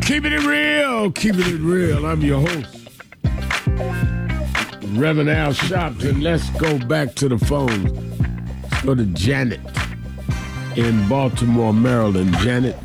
Keeping it real, keeping it real. I'm your host, Reverend Al Sharpton. Let's go back to the phones. Let's go to Janet in Baltimore, Maryland. Janet.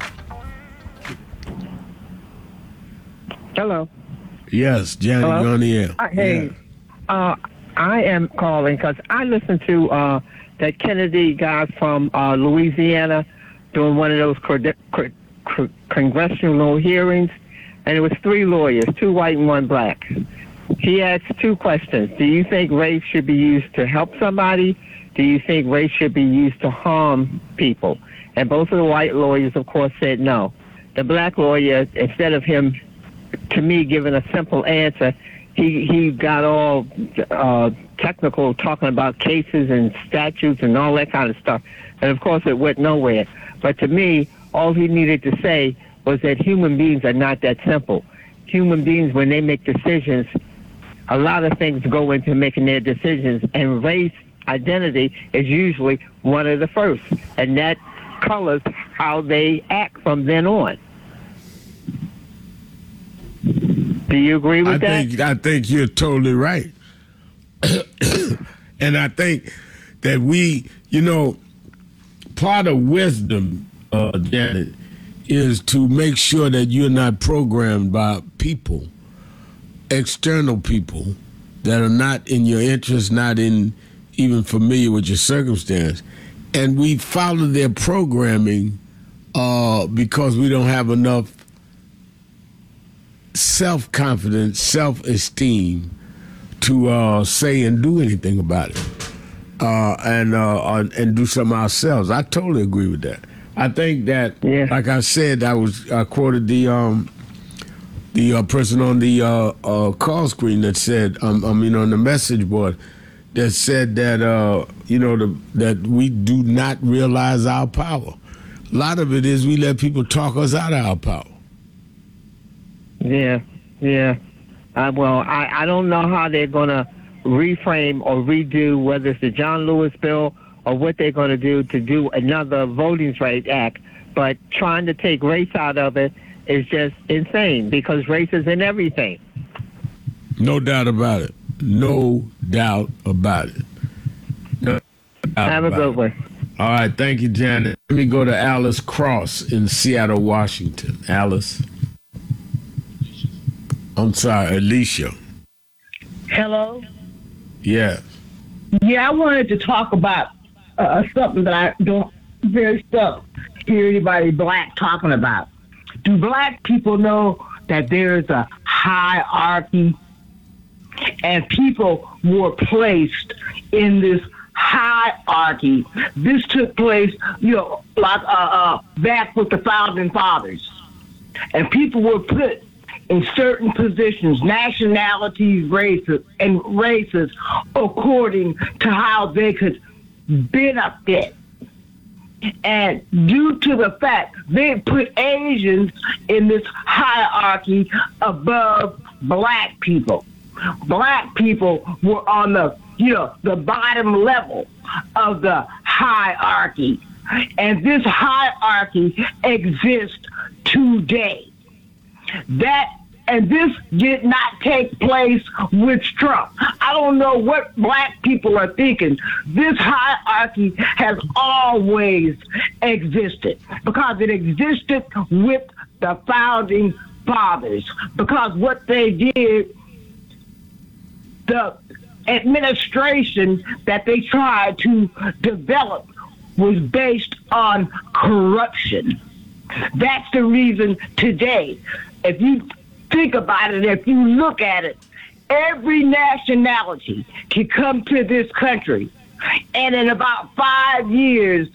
Hello. Yes, Janet, Hello? you're on the air. Hey, I am calling because I listened to that Kennedy guy from Louisiana doing one of those congressional hearings, and it was 3 lawyers, 2 white and 1 black. He asked 2 questions. Do you think race should be used to help somebody? Do you think race should be used to harm people? And both of the white lawyers, of course, said no. The black lawyer, instead of him, to me, giving a simple answer, he got all technical, talking about cases and statutes and all that kind of stuff. And, of course, it went nowhere. But to me, all he needed to say was that human beings are not that simple. Human beings, when they make decisions, a lot of things go into making their decisions, and race identity is usually one of the first, and that colors how they act from then on. Do you agree with that? I think you're totally right. And I think that part of wisdom, Janet, is to make sure that you're not programmed by people, external people that are not in your interest, not in even familiar with your circumstance. And we follow their programming because we don't have enough self-confidence, self-esteem to say and do anything about it, and do something ourselves. I totally agree with that. I think that, like I said, I quoted the person on the call screen that said, on the message board, that said that that we do not realize our power. A lot of it is we let people talk us out of our power. Yeah. I don't know how they're going to reframe or redo, whether it's the John Lewis bill or what they're going to do another Voting Rights Act. But trying to take race out of it is just insane because race is in everything. No doubt about it. No doubt about it. Have a good one. All right. Thank you, Janet. Let me go to Alice Cross in Seattle, Washington. Alice. I'm sorry, Alicia. Hello? Yeah. Yeah, I wanted to talk about something that I don't very seldom hear anybody black talking about. Do black people know that there's a hierarchy and people were placed in this hierarchy? This took place, back with the founding fathers. And people were put in certain positions, nationalities, races, according to how they could benefit. And due to the fact they put Asians in this hierarchy above black people. Black people were on the bottom level of the hierarchy. And this hierarchy exists today. And this did not take place with Trump. I don't know what black people are thinking. This hierarchy has always existed because it existed with the founding fathers. Because what they did, the administration that they tried to develop was based on corruption. That's the reason today, if you think about it, if you look at it, every nationality can come to this country, and in about 5 years,